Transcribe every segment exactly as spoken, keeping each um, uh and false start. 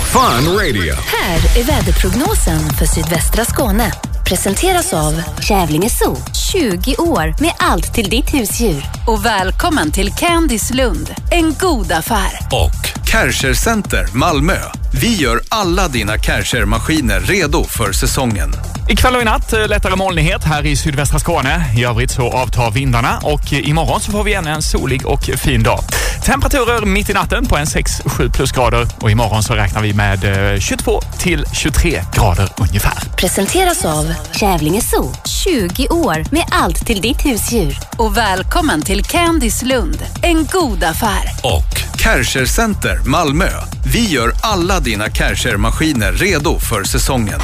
Fun Radio. Här är väderprognosen för sydvästra Skåne. Presenteras av Kävlinge Zoo. tjugo år med allt till ditt husdjur. Och välkommen till Candice Lund. En god affär. Och Kärcher Center Malmö. Vi gör alla dina Kärcher-maskiner redo för säsongen. Ikväll och i natt lättare molnighet här i sydvästra Skåne. I övrigt så avtar vindarna och imorgon så får vi igen en solig och fin dag. Temperaturer mitt i natten på en sex sju plusgrader och imorgon så räknar vi med tjugotvå till tjugotre grader ungefär. Presenteras av Kävlinge Zoo. tjugo år med allt till ditt husdjur. Och välkommen till Candice Lund. En god affär. Och Kärcher Center Malmö. Vi gör alla dina Kärcher-maskiner redo för säsongen.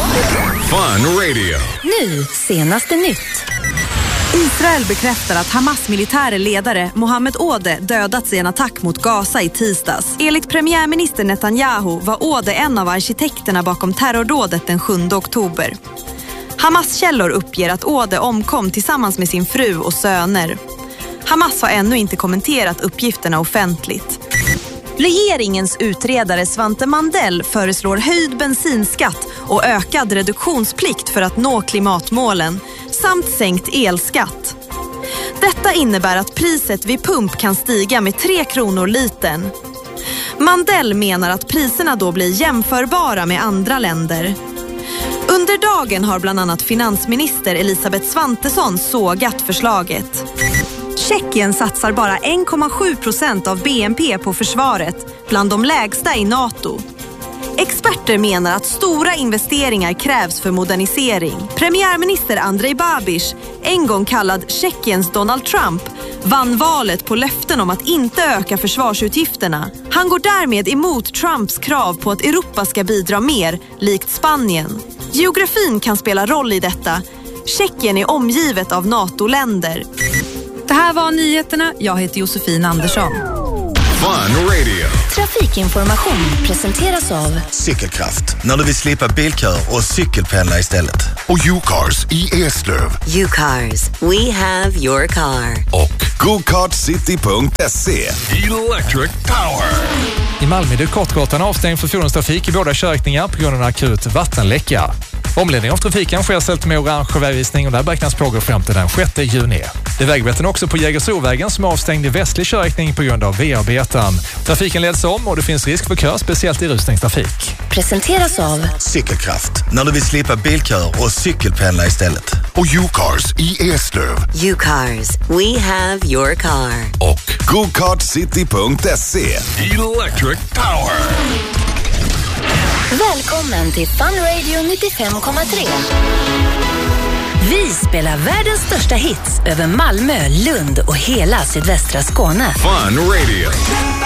Fun Radio. Nu senaste nytt. Israel bekräftar att Hamas militäre ledare Mohammed Ode dödats i en attack mot Gaza i tisdags. Enligt premiärminister Netanyahu var Ode en av arkitekterna bakom terrordådet den sjunde oktober. Hamas-källor uppger att Ode omkom tillsammans med sin fru och söner. Hamas har ännu inte kommenterat uppgifterna offentligt. Regeringens utredare Svante Mandell föreslår höjd bensinskatt och ökad reduktionsplikt för att nå klimatmålen samt sänkt elskatt. Detta innebär att priset vid pump kan stiga med tre kronor litern. Mandell menar att priserna då blir jämförbara med andra länder. Under dagen har bland annat finansminister Elisabeth Svantesson sågat förslaget. Tjeckien satsar bara en komma sju procent av B N P på försvaret, bland de lägsta i NATO. Experter menar att stora investeringar krävs för modernisering. Premiärminister Andrej Babiš, en gång kallad Tjeckiens Donald Trump, vann valet på löften om att inte öka försvarsutgifterna. Han går därmed emot Trumps krav på att Europa ska bidra mer, likt Spanien. Geografin kan spela roll i detta. Tjeckien är omgivet av NATO-länder. Det här var nyheterna. Jag heter Josefin Andersson. Fun Radio. Trafikinformation presenteras av Cykelkraft, när du vill slippa bilkör och cykelpendla istället. Och U-Cars i Eslöv. U-Cars, we have your car. Och go kart city punkt se. Electric Power. I Malmö är det Kortgatan avstängd för fordonstrafik i båda körriktningar på grund av en akut vattenläcka. Omledning av trafiken sker ställt med orange vägvisning och där beräknas pågå fram till den sjätte juni. Det är vägbeten också på Jägersrovägen som är avstängd i västlig körriktning på grund av V-arbeten. Trafiken leds om och det finns risk för kör, speciellt i rusningstrafik. Presenteras av Cykelkraft, när du vill slippa bilkör och cykelpendla istället. Och U-Cars i Eslöv. U-Cars, we have your car. Och go kart city punkt se. Electric Power. Välkommen till Fun Radio nittiofem komma tre. Vi spelar världens största hits över Malmö, Lund och hela sydvästra Skåne. Fun Radio.